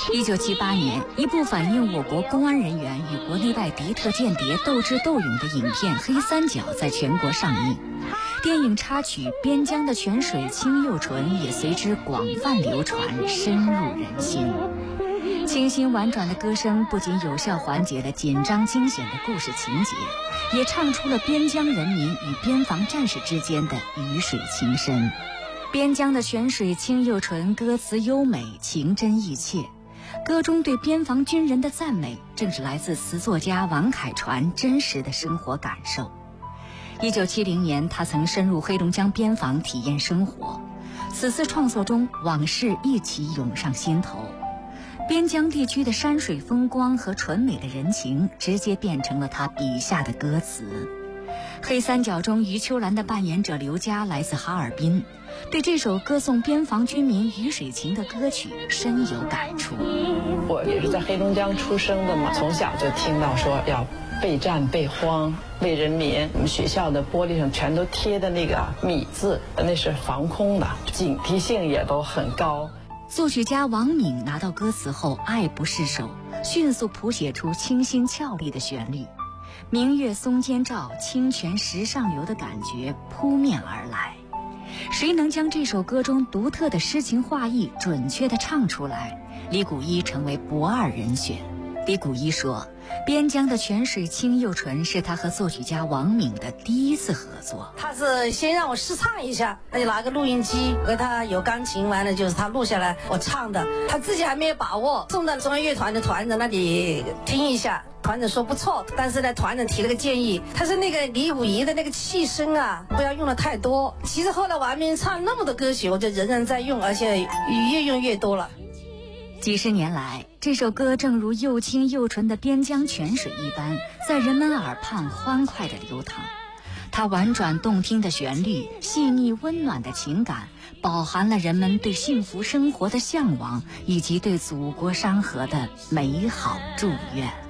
1978年，一部反映我国公安人员与国内外敌特间谍斗智斗勇的影片《黑三角》在全国上映。电影插曲《边疆的泉水清又纯》也随之广泛流传，深入人心。清新婉转的歌声不仅有效缓解了紧张惊险的故事情节，也唱出了边疆人民与边防战士之间的鱼水情深。边疆的泉水清又纯，歌词优美，情真意切。歌中对边防军人的赞美，正是来自词作家王凯传真实的生活感受。1970年，他曾深入黑龙江边防体验生活，此次创作中往事一起涌上心头。边疆地区的山水风光和纯美的人情，直接变成了他笔下的歌词。黑三角中余秋兰的扮演者刘佳来自哈尔滨，对这首歌颂边防军民鱼水情的歌曲深有感触。 我也是在黑龙江出生的嘛，从小就听到说要备战备荒为人民，我们学校的玻璃上全都贴的那个米字，那是防空的，警惕性也都很高。 作曲家王敏拿到歌词后爱不释手，迅速谱写出清新俏丽的旋律，明月松间照，清泉石上流的感觉扑面而来。谁能将这首歌中独特的诗情画意准确地唱出来，李谷一成为不二人选。李谷一说，边疆的泉水清又纯是他和作曲家王敏的第一次合作。 他是先让我试唱一下，他就拿个录音机，和他有钢琴，完了就是他录下来我唱的，他自己还没有把握，送到中央乐团的团长那里听一下，团长说不错，但是呢团长提了个建议，他说那个李谷一的那个气声啊不要用的太多。其实后来我还没唱那么多歌曲，我就仍然在用，而且越用越多了。 几十年来，这首歌正如又清又纯的边疆泉水一般，在人们耳畔欢快地流淌。它婉转动听的旋律，细腻温暖的情感，饱含了人们对幸福生活的向往，以及对祖国山河的美好祝愿。